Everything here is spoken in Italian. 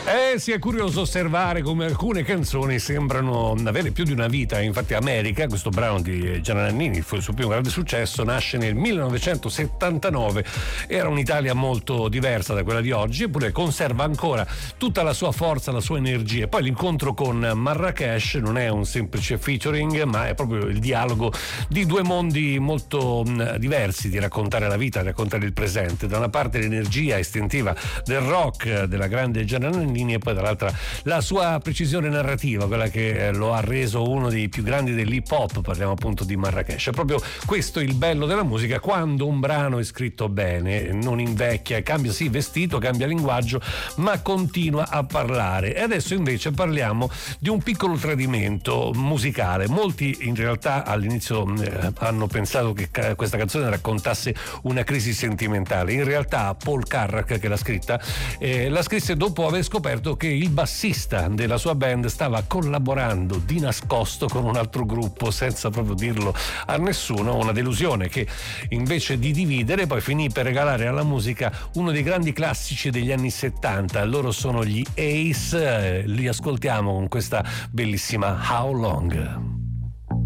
Si è curioso osservare come alcune canzoni sembrano avere più di una vita. Infatti America, questo brano di Gianna Nannini, fu il suo primo grande successo, nasce nel 1979, era un'Italia molto diversa da quella di oggi, eppure conserva ancora tutta la sua forza, la sua energia. Poi l'incontro con Marracash non è un semplice featuring, ma è proprio il dialogo di due mondi molto diversi di raccontare la vita, di raccontare il presente. Da una parte l'energia istintiva del rock della grande Gianna Nannini, e poi dall'altra la sua precisione narrativa, quella che lo ha reso uno dei più grandi dell'hip hop. Parliamo appunto di Marracash. È proprio questo il bello della musica, quando un brano è scritto bene, non invecchia, cambia sì vestito, cambia linguaggio, ma continua a parlare. E adesso invece parliamo di un piccolo tradimento musicale. Molti in realtà all'inizio hanno pensato che questa canzone raccontasse una crisi sentimentale. In realtà Paul Carrack, che l'ha scritta, la scrisse dopo aver scoperto che il bassista della sua band stava collaborando di nascosto con un altro gruppo senza proprio dirlo a nessuno. Una delusione che invece di dividere poi finì per regalare alla musica uno dei grandi classici degli anni 70. Loro sono gli Ace, li ascoltiamo con questa bellissima How Long.